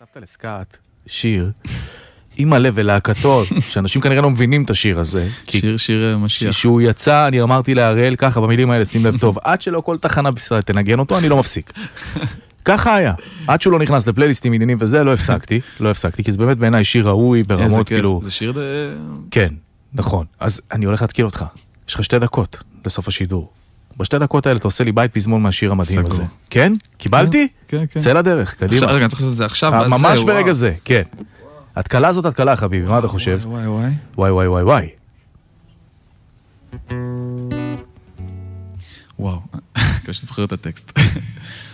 כתבת לסקאט שיר עם הלב ולהקתות, שאנשים כנראה לא מבינים את השיר הזה. שיר משיח. כשהוא יצא, אני אמרתי להראל ככה במילים האלה, שים לב טוב, עד שלא כל תחנה בישראל תנגן אותו, אני לא מפסיק. ככה היה. עד שהוא לא נכנס לפלייליסטים עניינים וזה, לא הפסקתי, כי זה באמת בעיניי שיר ראוי ברמות כאילו... זה שיר כן, נכון. אז אני הולך להתקיל אותך. יש לך 2 דקות לסוף השידור. ב2 דקות האלה אתה עושה לי בית פזמון מהשיר המדהים הזה. כן? קיבלתי? כן. צא לדרך, קדימה. רגע, אני צריך לעשות את זה עכשיו. ממש ברגע זה, כן. התקלה זאת התקלה, חביבי, מה אתה חושב? וואי. וואו, קשה שזוכר את הטקסט.